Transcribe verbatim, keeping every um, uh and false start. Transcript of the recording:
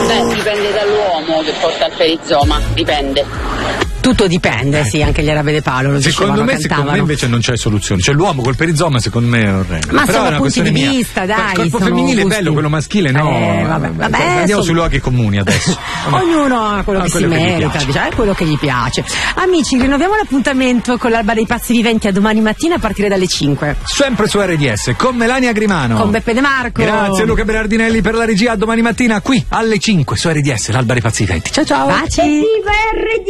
Beh, dipende dall'uomo che porta il perizoma, dipende. Tutto dipende, sì, anche gli Arabe de Palo lo secondo dicevano, me, cantavano. secondo me invece non c'è soluzione. Cioè l'uomo col perizoma secondo me è orrendo. Ma però sono è una punti di questione vista, mia. dai. Il corpo sono femminile gusti. è bello, quello maschile no. Eh, vabbè, vabbè, Andiamo sono... sui luoghi comuni adesso. Ognuno ha quello Ah, che quello si che gli merita, piace. diciamo, è quello che gli piace. Amici, rinnoviamo l'appuntamento con l'Alba dei Pazzi Viventi a domani mattina a partire dalle cinque. Sempre su R D S con Melania Grimano. Con Beppe De Marco. Grazie Luca Berardinelli per la regia. A domani mattina qui alle cinque su R D S, l'Alba dei Pazzi Viventi. Ciao ciao. Baci.